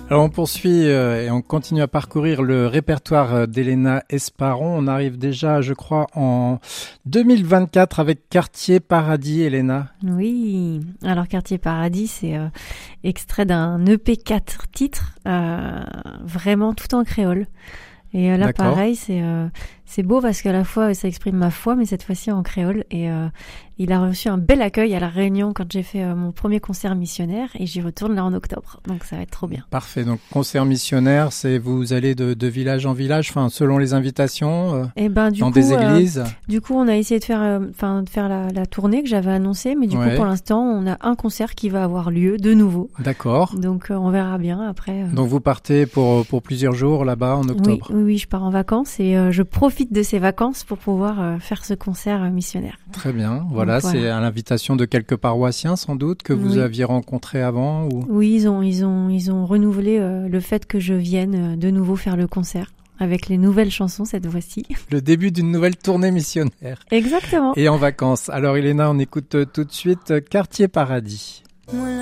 Alors on poursuit et on continue à parcourir le répertoire d'Elena Esparon. On arrive déjà, je crois, en 2024 avec Quartier Paradis, Elena. Oui, alors Quartier Paradis, c'est extrait d'un EP 4 titres, vraiment tout en créole. Et là, D'accord. pareil, c'est beau parce qu'à la fois, ça exprime ma foi, mais cette fois-ci en créole. Et il a reçu un bel accueil à La Réunion quand j'ai fait mon premier concert missionnaire. Et j'y retourne là en octobre. Donc, ça va être trop bien. Parfait. Donc, concert missionnaire, c'est vous allez de village en village, enfin, selon les invitations, Et ben, dans des églises. Du coup, on a essayé de faire la tournée que j'avais annoncée. Mais du coup, pour l'instant, on a un concert qui va avoir lieu de nouveau. D'accord. Donc, on verra bien après. Donc, vous partez pour plusieurs jours là-bas en octobre. Oui, je pars en vacances et je profite de ces vacances pour pouvoir faire ce concert missionnaire. Très bien. Voilà, c'est à l'invitation de quelques paroissiens sans doute que vous aviez rencontrés avant ou... Oui, ils ont renouvelé le fait que je vienne de nouveau faire le concert avec les nouvelles chansons cette fois-ci. Le début d'une nouvelle tournée missionnaire. Exactement. Et en vacances. Alors Elena, on écoute tout de suite Quartier Paradis.